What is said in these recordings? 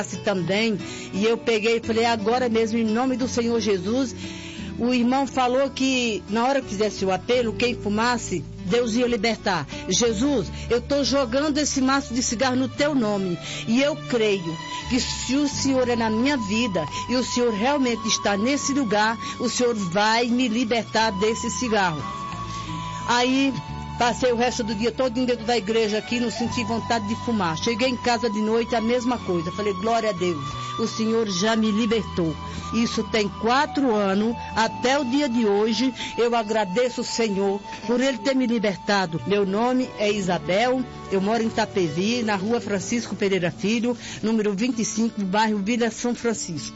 também, e eu peguei e falei, agora mesmo, em nome do Senhor Jesus. O irmão falou que na hora que fizesse o apelo, quem fumasse, Deus ia libertar. Jesus, eu estou jogando esse maço de cigarro no teu nome, e eu creio que se o Senhor é na minha vida e o Senhor realmente está nesse lugar, o Senhor vai me libertar desse cigarro. Aí passei o resto do dia todo dentro da igreja aqui, não senti vontade de fumar. Cheguei em casa de noite, a mesma coisa. Falei, glória a Deus, o Senhor já me libertou. Isso tem 4 anos, até o dia de hoje, eu agradeço o Senhor por Ele ter me libertado. Meu nome é Isabel, eu moro em Itapevi, na rua Francisco Pereira Filho, número 25, no bairro Vila São Francisco.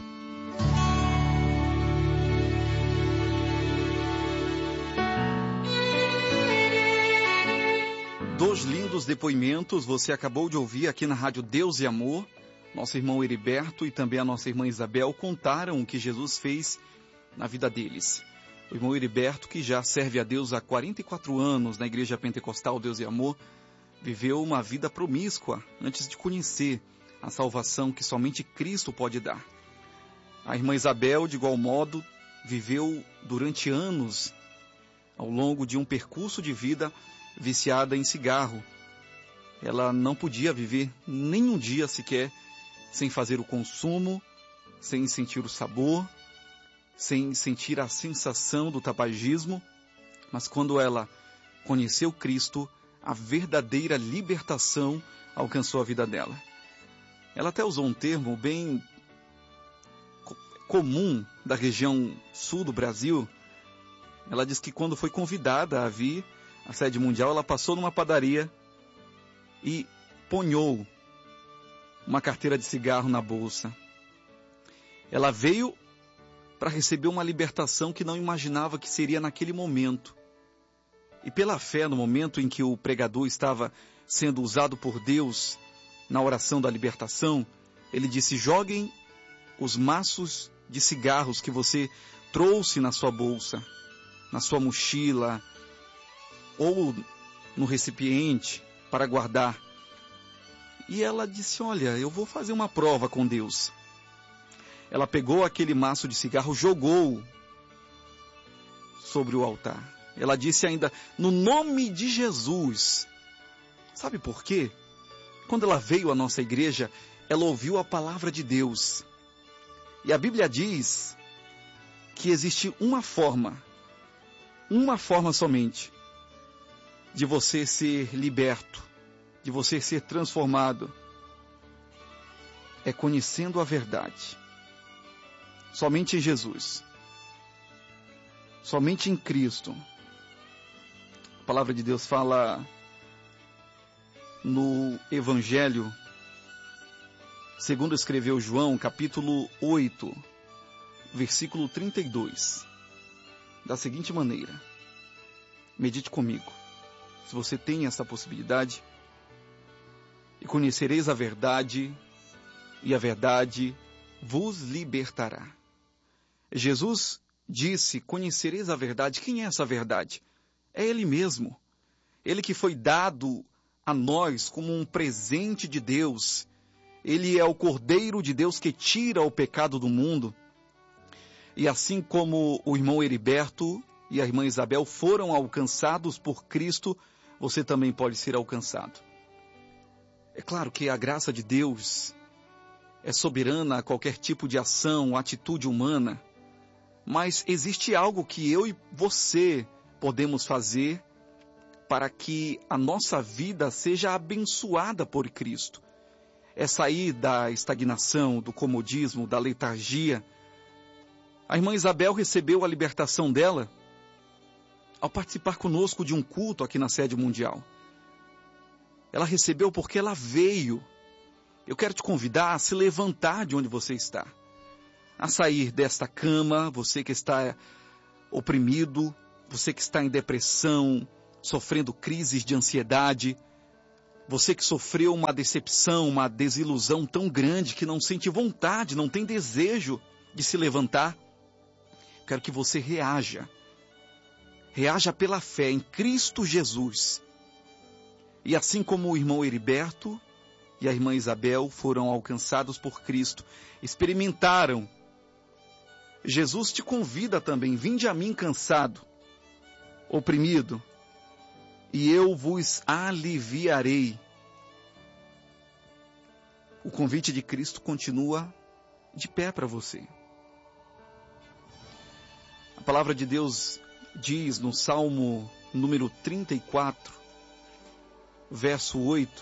Dois lindos depoimentos você acabou de ouvir aqui na Rádio Deus e Amor. Nosso irmão Heriberto e também a nossa irmã Isabel contaram o que Jesus fez na vida deles. O irmão Heriberto, que já serve a Deus há 44 anos na Igreja Pentecostal Deus e Amor, viveu uma vida promíscua antes de conhecer a salvação que somente Cristo pode dar. A irmã Isabel, de igual modo, viveu durante anos, ao longo de um percurso de vida, viciada em cigarro. Ela não podia viver nem um dia sequer sem fazer o consumo, sem sentir o sabor, sem sentir a sensação do tabagismo. Mas quando ela conheceu Cristo, a verdadeira libertação alcançou a vida dela. Ela até usou um termo bem comum da região sul do Brasil. Ela diz que quando foi convidada a vir à sede mundial, ela passou numa padaria e ponhou uma carteira de cigarro na bolsa. Ela veio para receber uma libertação que não imaginava que seria naquele momento. E pela fé, no momento em que o pregador estava sendo usado por Deus na oração da libertação, ele disse, joguem os maços de cigarros que você trouxe na sua bolsa, na sua mochila, ou no recipiente para guardar. E ela disse, olha, eu vou fazer uma prova com Deus. Ela pegou aquele maço de cigarro, jogou sobre o altar. Ela disse ainda, no nome de Jesus. Sabe por quê? Quando ela veio à nossa igreja, ela ouviu a palavra de Deus. E a Bíblia diz que existe uma forma somente, de você ser liberto, de você ser transformado, é conhecendo a verdade. Somente em Jesus. Somente em Cristo. A palavra de Deus fala no Evangelho, segundo escreveu João, capítulo 8, versículo 32, da seguinte maneira. Medite comigo. Se você tem essa possibilidade, e conhecereis a verdade, e a verdade vos libertará. Jesus disse, conhecereis a verdade. Quem é essa verdade? É Ele mesmo. Ele que foi dado a nós como um presente de Deus. Ele é o Cordeiro de Deus que tira o pecado do mundo. E assim como o irmão Heriberto e a irmã Isabel foram alcançados por Cristo, você também pode ser alcançado. É claro que a graça de Deus é soberana a qualquer tipo de ação, atitude humana, mas existe algo que eu e você podemos fazer para que a nossa vida seja abençoada por Cristo. É sair da estagnação, do comodismo, da letargia. A irmã Isabel recebeu a libertação dela ao participar conosco de um culto aqui na sede mundial. Ela recebeu porque ela veio. Eu quero te convidar a se levantar de onde você está, a sair desta cama, você que está oprimido, você que está em depressão, sofrendo crises de ansiedade, você que sofreu uma decepção, uma desilusão tão grande que não sente vontade, não tem desejo de se levantar. Quero que você reaja pela fé em Cristo Jesus. E assim como o irmão Heriberto e a irmã Isabel foram alcançados por Cristo, experimentaram. Jesus te convida também: vinde a mim cansado, oprimido, e eu vos aliviarei. O convite de Cristo continua de pé para você. A palavra de Deus diz no Salmo número 34, verso 8: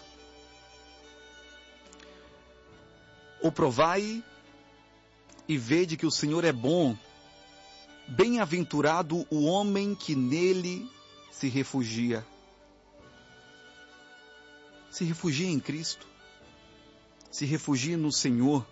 O provai e vede que o Senhor é bom, bem-aventurado o homem que nele se refugia. Se refugie em Cristo, se refugie no Senhor.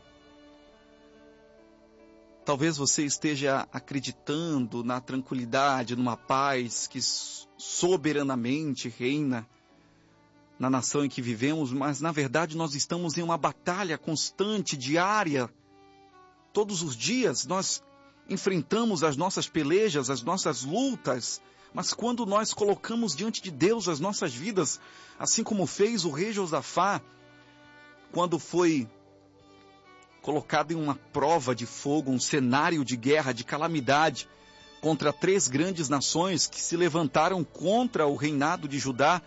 Talvez você esteja acreditando na tranquilidade, numa paz que soberanamente reina na nação em que vivemos, mas na verdade nós estamos em uma batalha constante, diária. Todos os dias nós enfrentamos as nossas pelejas, as nossas lutas, mas quando nós colocamos diante de Deus as nossas vidas, assim como fez o rei Josafá, quando foi colocado em uma prova de fogo, um cenário de guerra, de calamidade, contra 3 grandes nações que se levantaram contra o reinado de Judá,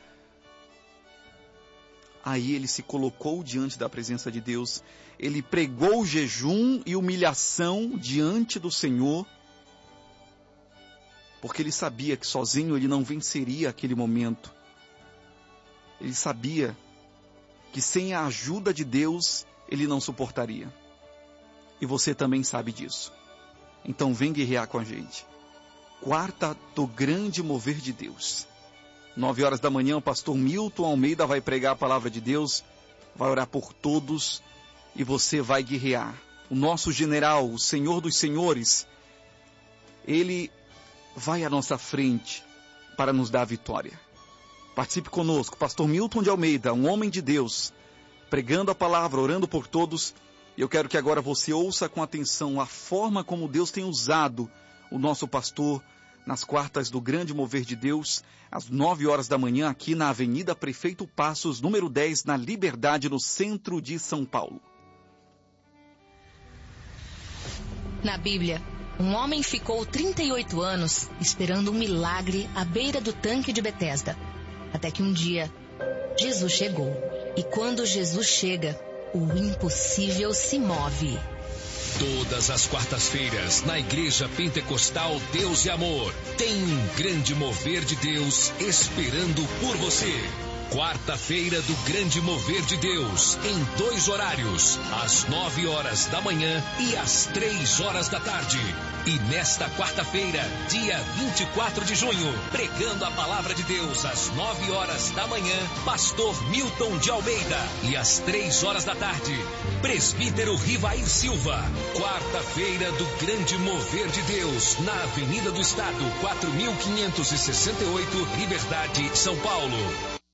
aí ele se colocou diante da presença de Deus, ele pregou jejum e humilhação diante do Senhor, porque ele sabia que sozinho ele não venceria aquele momento. Ele sabia que sem a ajuda de Deus ele não suportaria. E você também sabe disso. Então vem guerrear com a gente. Quarta do grande mover de Deus. 9 horas da manhã, o pastor Milton Almeida vai pregar a palavra de Deus, vai orar por todos e você vai guerrear. O nosso general, o Senhor dos Senhores, ele vai à nossa frente para nos dar a vitória. Participe conosco, pastor Milton de Almeida, um homem de Deus, pregando a palavra, orando por todos. E eu quero que agora você ouça com atenção a forma como Deus tem usado o nosso pastor nas quartas do grande mover de Deus, às 9 horas da manhã, aqui na Avenida Prefeito Passos, número 10, na Liberdade, no centro de São Paulo. Na Bíblia, um homem ficou 38 anos esperando um milagre à beira do tanque de Betesda. Até que um dia, Jesus chegou. E quando Jesus chega, o impossível se move. Todas as quartas-feiras, na Igreja Pentecostal Deus e Amor, tem um grande mover de Deus esperando por você. Quarta-feira do grande mover de Deus, em 2 horários, às 9 horas da manhã e às 3 horas da tarde. E nesta quarta-feira, dia 24 de junho, pregando a palavra de Deus às 9 horas da manhã, pastor Milton de Almeida. E às 3 horas da tarde, presbítero Rivair Silva. Quarta-feira do grande mover de Deus, na Avenida do Estado, 4568, Liberdade, São Paulo.